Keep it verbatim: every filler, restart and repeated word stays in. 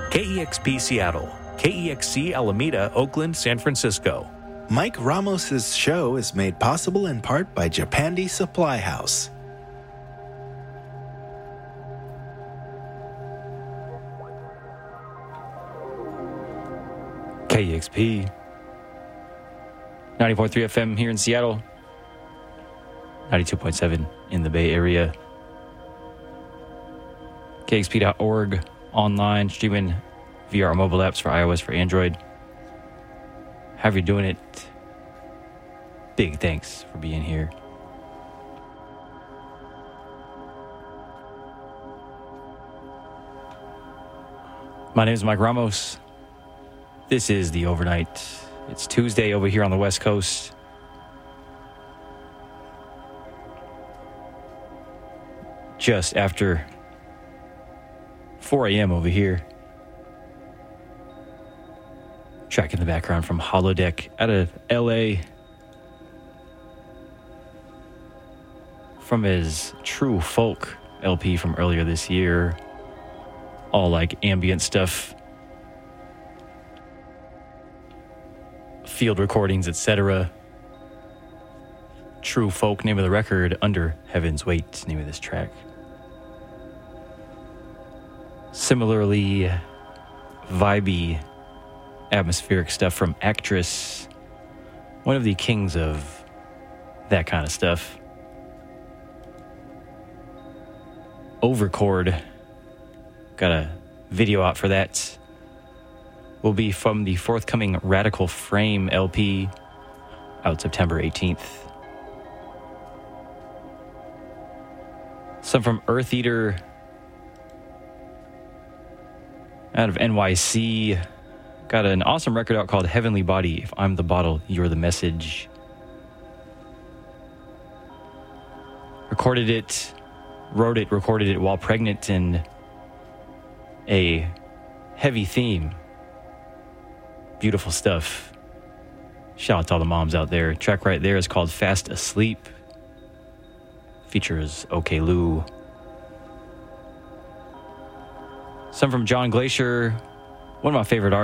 K E X P Seattle, K E X C Alameda, Oakland, San Francisco. Mike Ramos's show is made possible in part by Japandi Supply House. K E X P ninety point three F M here in Seattle, ninety-two point seven in the Bay Area. K X P dot org, online, streaming via our mobile apps for iOS, for Android. However you're doing it, big thanks for being here. My name is Mike Ramos. This is The Overnight. It's Tuesday over here on the West Coast. Just after four a.m. over here. Track in the background from Holodeck out of L A. From his True Folk L P from earlier this year. All like ambient stuff. Field recordings, et cetera. True Folk, name of the record. Under Heaven's Weight, name of this track. Similarly vibey, atmospheric stuff from Actress, one of the kings of that kind of stuff. Overchord, got a video out for that. Will be from the forthcoming Radical Frame L P, out September eighteenth. Some from Earth Eater, out of N Y C. Got an awesome record out called Heavenly Body. If I'm the bottle, you're the message. Recorded it, wrote it, recorded it while pregnant in a heavy theme. Beautiful stuff. Shout out to all the moms out there. Track right there is called Fast Asleep. Features OK Lou. Some from John Glacier, one of my favorite artists.